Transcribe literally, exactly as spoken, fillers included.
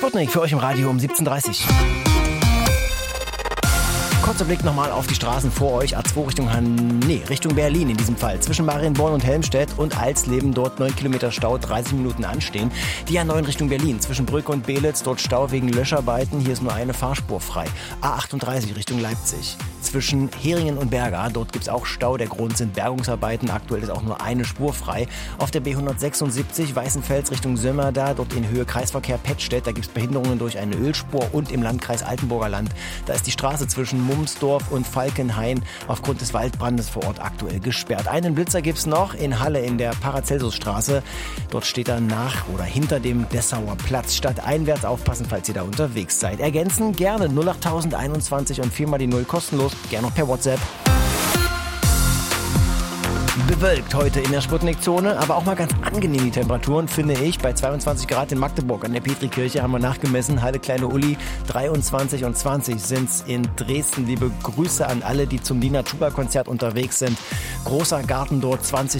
Sputnik für euch im Radio um siebzehn Uhr dreißig. Kurzer Blick nochmal auf die Straßen vor euch. A zwei Richtung Han nee, Richtung Berlin in diesem Fall. Zwischen Marienborn und Helmstedt und Alsleben dort neun Kilometer Stau, dreißig Minuten anstehen. Die A neun Richtung Berlin. Zwischen Brücke und Belitz dort Stau wegen Löscharbeiten. Hier ist nur eine Fahrspur frei. A achtunddreißig Richtung Leipzig. Zwischen Heringen und Berga. Dort gibt es auch Stau. Der Grund sind Bergungsarbeiten. Aktuell ist auch nur eine Spur frei. Auf der B hundertsechsundsiebzig Weißenfels Richtung Sömmerda. Dort in Höhe Kreisverkehr Pettstedt. Da gibt es Behinderungen durch eine Ölspur. Und im Landkreis Altenburger Land. Da ist die Straße zwischen Mumsdorf und Falkenhain aufgrund des Waldbrandes vor Ort aktuell gesperrt. Einen Blitzer gibt's noch in Halle in der Paracelsusstraße. Dort steht er nach oder hinter dem Dessauer Platz. Stadteinwärts aufpassen, falls ihr da unterwegs seid. Ergänzen gerne null acht einundzwanzig und viermal die Null kostenlos. Gerne noch per WhatsApp. Bewölkt heute in der Sputnik-Zone, aber auch mal ganz angenehm die Temperaturen, finde ich. Bei zweiundzwanzig Grad in Magdeburg an der Petrikirche haben wir nachgemessen. Heide Kleine Uli, dreiundzwanzig und zwanzig sind's in Dresden. Liebe Grüße an alle, die zum Nina Chuba Konzert unterwegs sind. Großer Garten dort, zwanzig